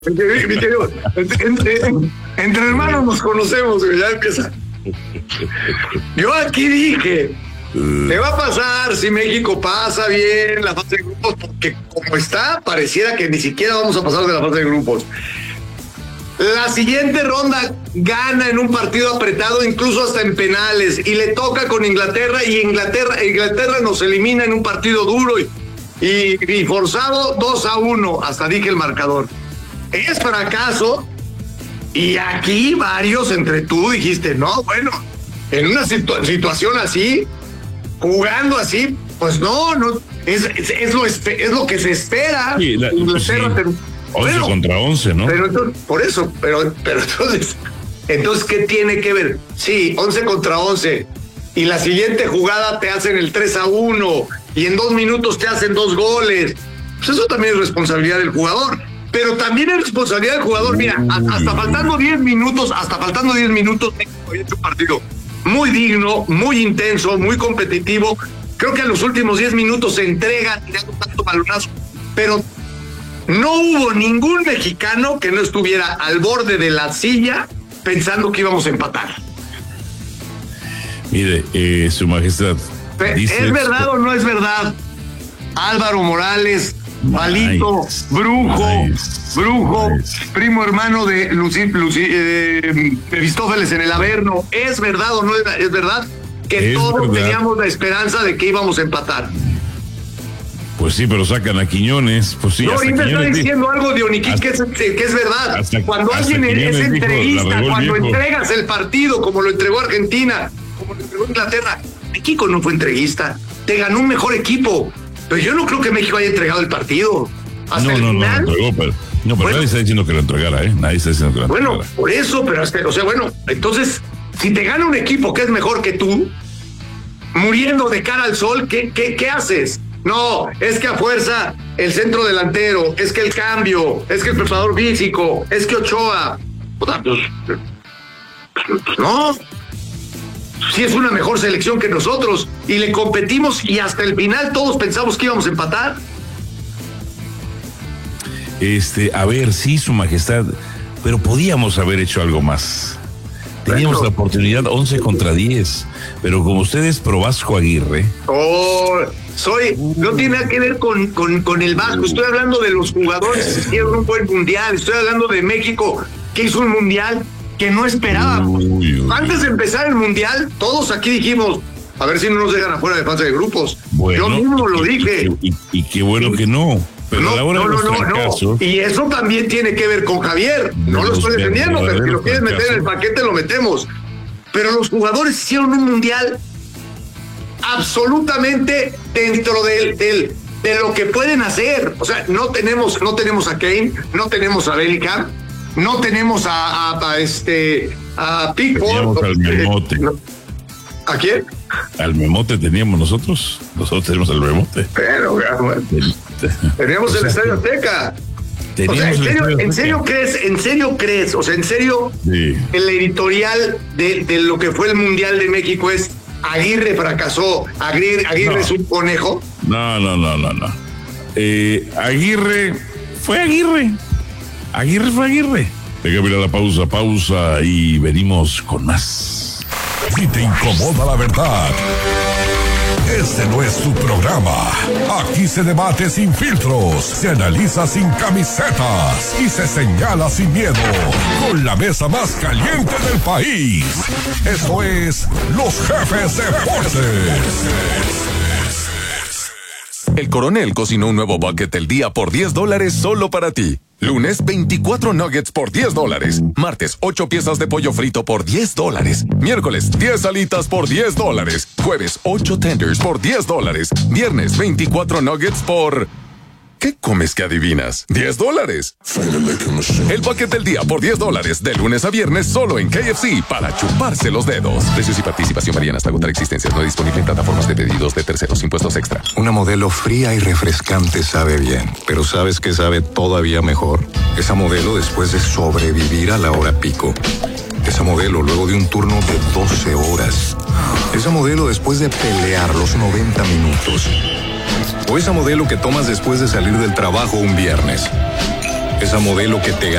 Mi querido, entre hermanos nos conocemos, güey, ya empieza. Yo aquí dije, ¿qué va a pasar si México pasa bien la fase de grupos? Porque como está, pareciera que ni siquiera vamos a pasar de la fase de grupos. La siguiente ronda gana en un partido apretado, incluso hasta en penales, y le toca con Inglaterra, y Inglaterra nos elimina en un partido duro y forzado 2-1, hasta dije el marcador. Es fracaso, y aquí varios, entre tú, dijiste, no, bueno, en una situación así, jugando así, pues no, es lo que se espera. Sí, Inglaterra, sí. pero 11 contra 11, ¿no? Pero entonces, por eso, pero entonces, ¿qué tiene que ver? Sí, 11 contra 11, y la siguiente jugada te hacen el 3-1, y en 2 minutos te hacen 2 goles. Pues eso también es responsabilidad del jugador, pero también es responsabilidad del jugador. Mira, hasta faltando 10 minutos, México había hecho un partido muy digno, muy intenso, muy competitivo. Creo que en los últimos 10 minutos se entregan tirando tanto balonazo, pero no hubo ningún mexicano que no estuviera al borde de la silla pensando que íbamos a empatar. Mire, Su Majestad. ¿Es verdad o no es verdad? Álvaro Morales, Palito, Brujo, primo hermano de Aristófeles en el Averno. ¿Es verdad o no es verdad que todos teníamos la esperanza de que íbamos a empatar? Pues sí, pero sacan a Quiñones. Pues sí, no, ahorita está diciendo algo de Oniquín que es verdad. Cuando alguien es entreguista, cuando entregas el partido, como lo entregó Argentina, como lo entregó Inglaterra, México no fue entreguista. Te ganó un mejor equipo. Pero yo no creo que México haya entregado el partido. Hasta el final. No lo entregó, pero bueno, nadie está diciendo que lo entregara, ¿eh? Nadie está diciendo que lo entregara. Bueno, por eso, pero entonces, si te gana un equipo que es mejor que tú, muriendo de cara al sol, ¿qué haces? No, es que a fuerza el centro delantero, es que el cambio, es que el preparador físico, es que Ochoa. No, sí es una mejor selección que nosotros y le competimos y hasta el final todos pensamos que íbamos a empatar. A ver, sí, Su Majestad, pero podíamos haber hecho algo más. Teníamos la oportunidad 11 contra 10, pero como usted es pro Vasco Aguirre. No tiene nada que ver con el Vasco. Estoy hablando de los jugadores que hicieron un buen mundial. Estoy hablando de México, que hizo un mundial que no esperábamos. Antes de empezar el mundial, todos aquí dijimos, a ver si no nos dejan afuera de fase de grupos. Bueno, yo mismo lo dije. Y qué bueno que no. Pero a la hora de los fracasos, y eso también tiene que ver con Javier. No lo estoy defendiendo, pero si lo quieres meter en el paquete, lo metemos. Pero los jugadores hicieron un mundial absolutamente dentro de lo que pueden hacer. O sea, no tenemos a Kane, no tenemos a Bellingham, no tenemos a Pickford. Teníamos al Memote. ¿A quién? Al Memote teníamos nosotros. Nosotros tenemos al Memote. Pero, bueno, teníamos el Estadio Azteca. O sea, ¿en serio crees? O sea, ¿en serio sí. El editorial de lo que fue el Mundial de México es Aguirre fracasó, Aguirre es un conejo? No. Aguirre fue Aguirre. Déjame ir a la pausa y venimos con más. Si te incomoda la verdad, este no es tu programa. Aquí se debate sin filtros, se analiza sin camisetas y se señala sin miedo. Con la mesa más caliente del país. Esto es Los Jefes Deportes. El Coronel cocinó un nuevo bucket del día por $10 solo para ti. Lunes, 24 nuggets por $10. Martes, 8 piezas de pollo frito por $10. Miércoles, 10 alitas por $10. Jueves, 8 tenders por $10. Viernes, 24 nuggets por... ¿Qué comes que adivinas? $10. El paquete del día por $10. De lunes a viernes solo en KFC para chuparse los dedos. Precios y participación varían hasta agotar existencias. No disponible en plataformas de pedidos de terceros. Impuestos extra. Una Modelo fría y refrescante sabe bien. Pero ¿sabes qué sabe todavía mejor? Esa Modelo después de sobrevivir a la hora pico. Esa Modelo luego de un turno de 12 horas. Esa Modelo después de pelear los 90 minutos. O esa Modelo que tomas después de salir del trabajo un viernes. Esa modelo que te